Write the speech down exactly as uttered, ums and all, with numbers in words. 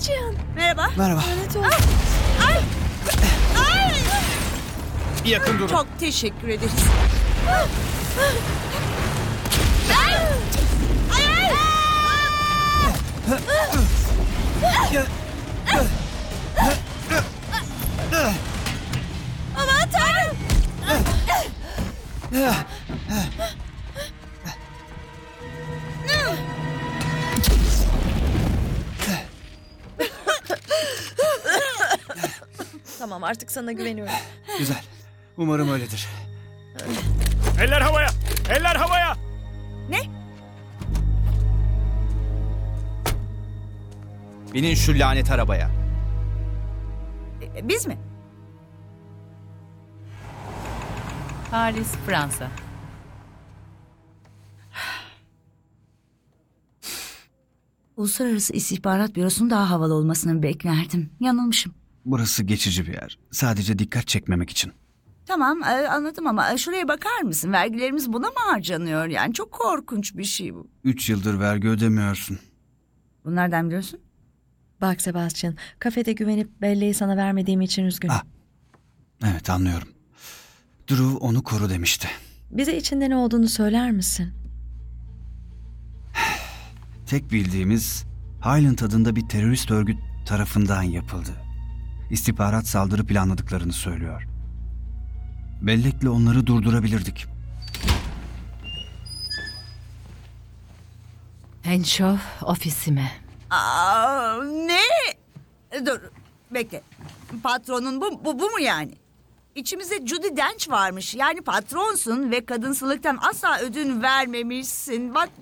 Sebastian. Merhaba. Merhaba. Lanet olsun. Ay! Ay! Yakın durun. Çok teşekkür ederiz. Aman Tanrım! Tamam, artık sana güveniyorum. Güzel. Umarım öyledir. Eller havaya! Eller havaya! Ne? Binin şu lanet arabaya. E, Biz mi? Paris, Fransa. Uluslararası İstihbarat Bürosu'nun daha havalı olmasını beklerdim. Yanılmışım. Burası geçici bir yer. Sadece dikkat çekmemek için. Tamam e, anladım ama e, şuraya bakar mısın? Vergilerimiz buna mı harcanıyor? Yani çok korkunç bir şey bu. Üç yıldır vergi ödemiyorsun. Bunlardan biliyorsun? Bak Sebastian, kafede güvenip belleği sana vermediğim için üzgünüm. Ah. Evet, anlıyorum. Drew onu koru demişti. Bize içinde ne olduğunu söyler misin? Tek bildiğimiz Highland adında bir terörist örgüt tarafından yapıldı. İstihbarat saldırı planladıklarını söylüyor. Bellekle onları durdurabilirdik. Henshaw ofisime. Aa, ne? E, Dur, bekle. Patronun bu, bu, bu mu yani? İçimizde Judi Dench varmış. Yani patronsun ve kadınsılıktan asla ödün vermemişsin. Bak